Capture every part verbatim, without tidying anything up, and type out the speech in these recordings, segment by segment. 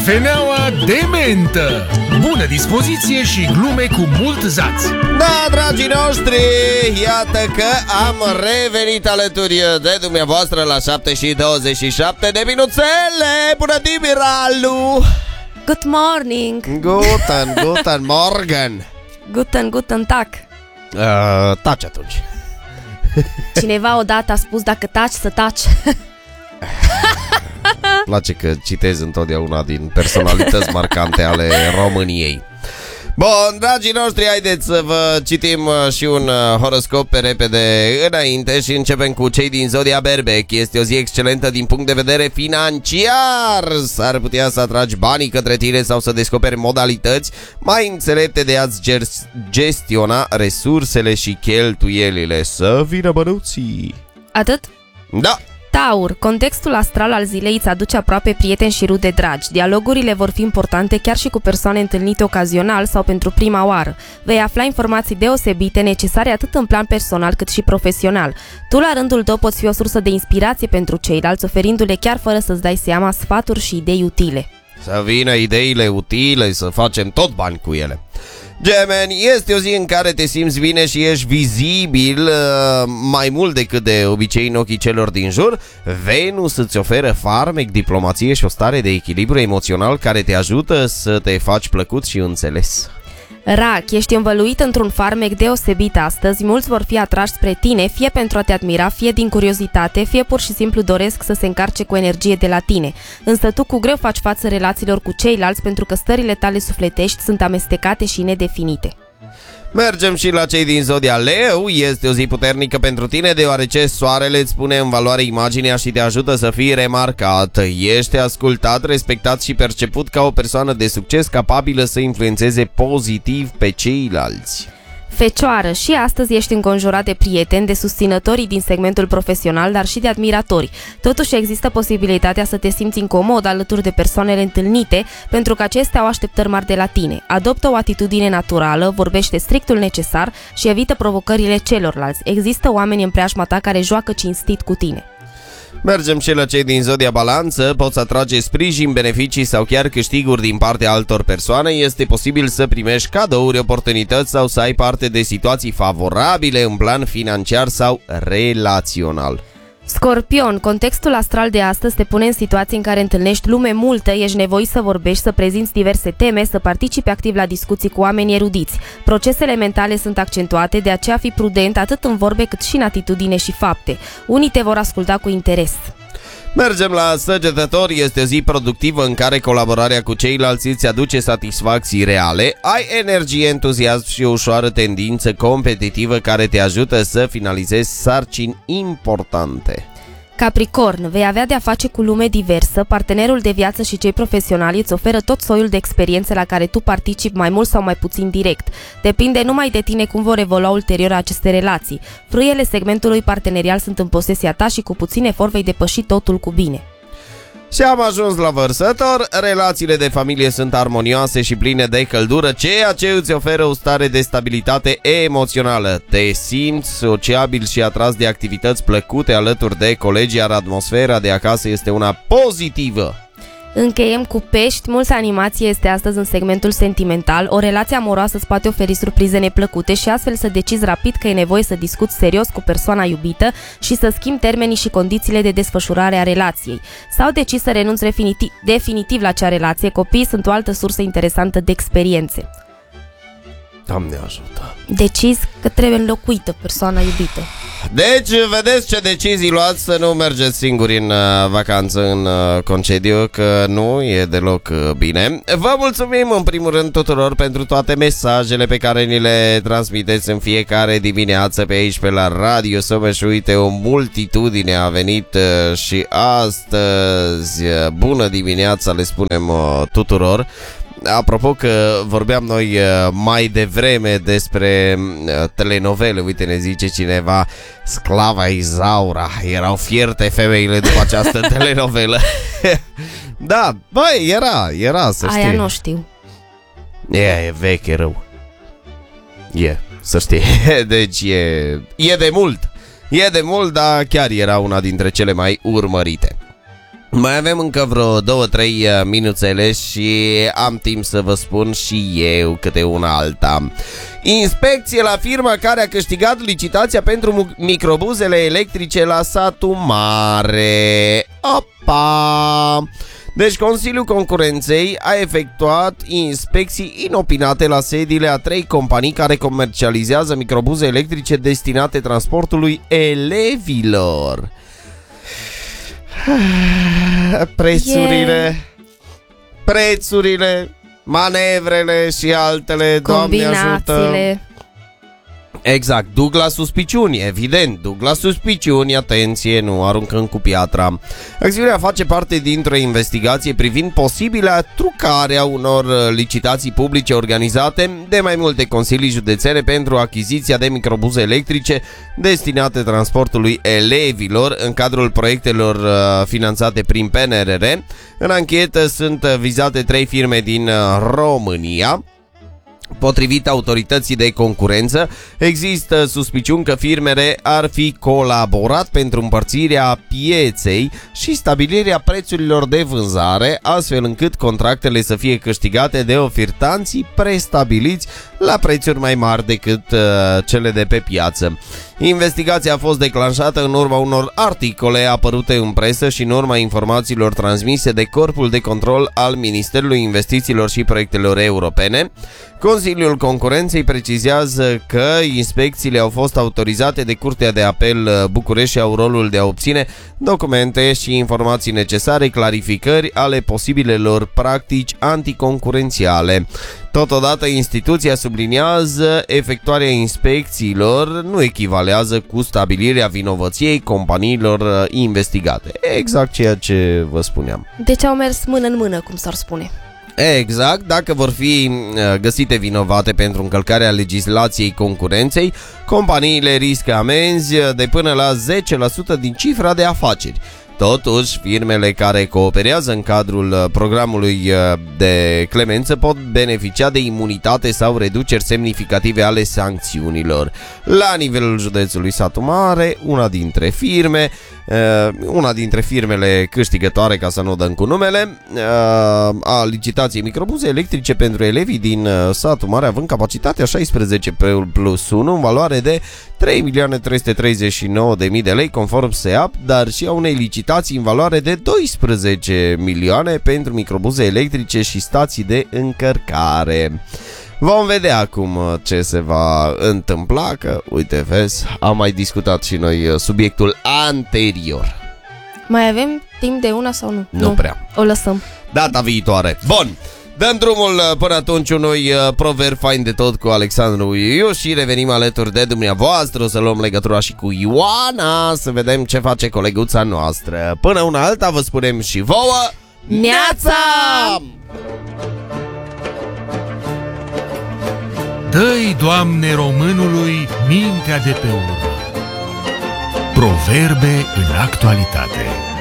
Cafeneaua de mentă. Bună dispoziție și glume cu mult zaț. Da, dragii noștri, iată că am revenit alături de dumneavoastră la șapte și douăzeci și șapte de minuțele. Bună dimiralu! Good morning. Guten, guten Morgen. Guten, guten Tag. uh, Taci atunci. Cineva odată a spus dacă taci să taci. Place că citez întotdeauna din personalități marcante ale României. Bun, dragii noștri, haideți să vă citim și un horoscop pe repede înainte și începem cu cei din zodia Berbec. Este o zi excelentă din punct de vedere financiar. S-ar putea să atragi banii către tine sau să descoperi modalități mai înțelepte de a-ți gestiona resursele și cheltuielile. Să vină bănuții. Atât? Da. Taur, contextul astral al zilei îți aduce aproape prieteni și rude dragi. Dialogurile vor fi importante chiar și cu persoane întâlnite ocazional sau pentru prima oară. Vei afla informații deosebite necesare atât în plan personal cât și profesional. Tu la rândul tău poți fi o sursă de inspirație pentru ceilalți, oferindu-le chiar fără să-ți dai seama sfaturi și idei utile. Să vină ideile utile, să facem tot bani cu ele. Gemeni, este o zi în care te simți bine și ești vizibil mai mult decât de obicei în ochii celor din jur. Venus îți oferă farmec, diplomație și o stare de echilibru emoțional care te ajută să te faci plăcut și înțeles. Rac, ești învăluit într-un farmec deosebit astăzi. Mulți vor fi atrași spre tine, fie pentru a te admira, fie din curiozitate, fie pur și simplu doresc să se încarce cu energie de la tine. Însă tu cu greu faci față relațiilor cu ceilalți pentru că stările tale sufletești sunt amestecate și nedefinite. Mergem și la cei din zodia Leu. Este o zi puternică pentru tine deoarece soarele îți pune în valoare imaginea și te ajută să fii remarcat. Ești ascultat, respectat și perceput ca o persoană de succes capabilă să influențeze pozitiv pe ceilalți. Fecioară, și astăzi ești înconjurat de prieteni, de susținătorii din segmentul profesional, dar și de admiratori. Totuși există posibilitatea să te simți incomod alături de persoanele întâlnite, pentru că acestea au așteptări mari de la tine. Adoptă o atitudine naturală, vorbește strictul necesar și evită provocările celorlalți. Există oameni în preajma ta care joacă cinstit cu tine. Mergem și la cei din zodia Balanță. Poți atrage sprijin, beneficii sau chiar câștiguri din partea altor persoane. Este posibil să primești cadouri, oportunități sau să ai parte de situații favorabile în plan financiar sau relațional. Scorpion, contextul astral de astăzi te pune în situații în care întâlnești lume multă, ești nevoit să vorbești, să prezinți diverse teme, să participi activ la discuții cu oameni erudiți. Procesele mentale sunt accentuate, de aceea fi prudent atât în vorbe cât și în atitudine și fapte. Unii te vor asculta cu interes. Mergem la Săgetători. Este o zi productivă în care colaborarea cu ceilalți îți aduce satisfacții reale. Ai energie, entuziasm și o ușoară tendință competitivă care te ajută să finalizezi sarcini importante. Capricorn, vei avea de-a face cu lume diversă, partenerul de viață și cei profesionali îți oferă tot soiul de experiențe la care tu participi mai mult sau mai puțin direct. Depinde numai de tine cum vor evolua ulterior aceste relații. Frâiele segmentului partenerial sunt în posesia ta și cu puțin efort vei depăși totul cu bine. Și am ajuns la Vărsător. Relațiile de familie sunt armonioase și pline de căldură, ceea ce îți oferă o stare de stabilitate emoțională. Te simți sociabil și atras de activități plăcute alături de colegi, iar atmosfera de acasă este una pozitivă. Încheiem cu Pești. Multă animație este astăzi în segmentul sentimental. O relație amoroasă îți poate oferi surprize neplăcute și astfel să decizi rapid că e nevoie să discuți serios cu persoana iubită și să schimbi termenii și condițiile de desfășurare a relației. Sau decizi să renunți definitiv, definitiv la acea relație. Copiii sunt o altă sursă interesantă de experiențe. Doamne ajută! Decizi că trebuie înlocuită persoana iubită. Deci, vedeți ce decizii luați, să nu mergeți singuri în uh, vacanță, în uh, concediu, că nu e deloc uh, bine. Vă mulțumim în primul rând tuturor pentru toate mesajele pe care ni le transmiteți în fiecare dimineață pe aici, pe la Radio Someș. Uite, o multitudine a venit uh, și astăzi. Uh, bună dimineața, le spunem uh, tuturor. Apropo că vorbeam noi mai devreme despre telenovele, uite, ne zice cineva, Sclava Izaura, erau fierte femeile după această telenovelă. Da, băi, era, era, să știi. Aia nu știu. E, e veche rău. E, să știi. Deci e, e de mult. E de mult, dar chiar era una dintre cele mai urmărite. Mai avem încă vreo două trei minuțele și am timp să vă spun și eu câte una alta. Inspecție la firma care a câștigat licitația pentru microbuzele electrice la Satul Mare. Opa! Deci Consiliul Concurenței a efectuat inspecții inopinate la sediile a trei companii care comercializează microbuze electrice destinate transportului elevilor. Prețurile, prețurile, manevrele și altele, Doamne ajută. Exact, duc la suspiciuni, evident, duc la suspiciuni, atenție, nu aruncăm cu piatra. Acțiunea face parte dintr-o investigație privind posibilă trucare a unor licitații publice organizate de mai multe consilii județene pentru achiziția de microbuze electrice destinate transportului elevilor în cadrul proiectelor finanțate prin P N R R. În anchetă sunt vizate trei firme din România. Potrivit autorității de concurență, există suspiciuni că firmele ar fi colaborat pentru împărțirea pieței și stabilirea prețurilor de vânzare, astfel încât contractele să fie câștigate de ofertanții prestabiliți la prețuri mai mari decât uh, cele de pe piață. Investigația a fost declanșată în urma unor articole apărute în presă și în urma informațiilor transmise de Corpul de Control al Ministerului Investițiilor și Proiectelor Europene. Consiliul Concurenței precizează că inspecțiile au fost autorizate de Curtea de Apel București și au rolul de a obține documente și informații necesare, clarificări ale posibilelor practici anticoncurențiale. Totodată, instituția subliniază efectuarea inspecțiilor nu echivalează cu stabilirea vinovăției companiilor investigate. Exact ceea ce vă spuneam. Deci au mers mână în mână, cum s-ar spune. Exact, dacă vor fi găsite vinovate pentru încălcarea legislației concurenței, companiile riscă amenzi de până la zece la sută din cifra de afaceri. Totuși, firmele care cooperează în cadrul programului de clemență pot beneficia de imunitate sau reduceri semnificative ale sancțiunilor. La nivelul județului Satu Mare, una dintre firme, una dintre firmele câștigătoare, ca să nu dăm cu numele, a licitației microbuze electrice pentru elevii din Satu Mare, având capacitatea șaisprezece plus unu în valoare de trei milioane trei sute treizeci și nouă de mii de lei conform S E A P, dar și a unei licitații în valoare de doisprezece milioane pentru microbuze electrice și stații de încărcare. Vom vedea acum ce se va întâmpla, că, uite, vezi, am mai discutat și noi subiectul anterior. Mai avem timp de una sau nu? Nu, nu prea. O lăsăm. Data viitoare. Bun. Dăm drumul până atunci unui proverb fain de tot cu Alexandru Iu și revenim alături de dumneavoastră. O să luăm legătura și cu Ioana să vedem ce face coleguța noastră. Până una alta vă spunem și vouă neața! Dă-i, Doamne, românului mintea de pe urmă. Proverbe în actualitate.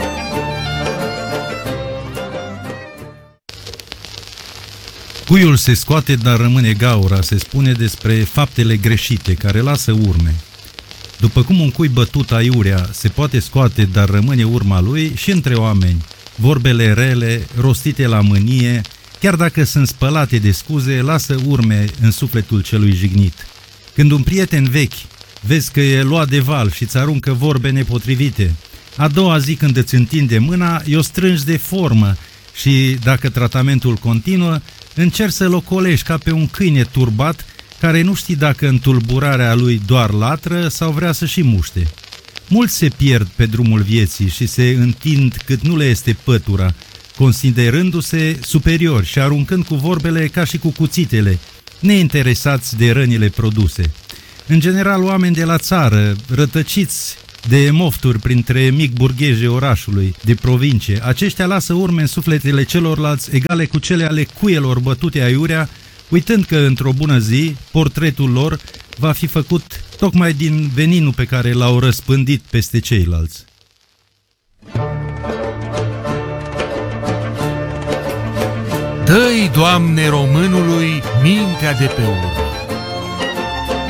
Cuiul se scoate, dar rămâne gaura, se spune despre faptele greșite care lasă urme. După cum un cui bătut aiurea se poate scoate, dar rămâne urma lui, și între oameni, vorbele rele, rostite la mânie, chiar dacă sunt spălate de scuze, lasă urme în sufletul celui jignit. Când un prieten vechi vezi că e luat de val și îți aruncă vorbe nepotrivite, a doua zi când îți întinde mâna, i-o strângi de formă și, dacă tratamentul continuă, încerci să-l ocolești ca pe un câine turbat care nu știi dacă în tulburarea lui doar latră sau vrea să și muște. Mulți se pierd pe drumul vieții și se întind cât nu le este pătura, considerându-se superiori și aruncând cu vorbele ca și cu cuțitele, neinteresați de rănile produse. În general, oameni de la țară, rătăciți de mofturi printre mic burghejii orașului, de provincie, aceștia lasă urme în sufletele celorlalți egale cu cele ale cuielor bătute aiurea, uitând că într-o bună zi portretul lor va fi făcut tocmai din veninul pe care l-au răspândit peste ceilalți. Dă-i, Doamne, românului mintea de pe urmă.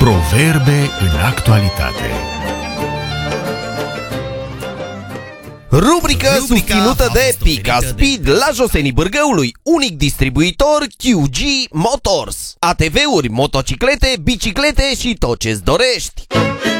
Proverbe în actualitate. Rubrica, Rubrica susținută de Pica Speed de... la Josenii Bârgăului, unic distribuitor Q G Motors. A T V-uri, motociclete, biciclete și tot ce-ți dorești.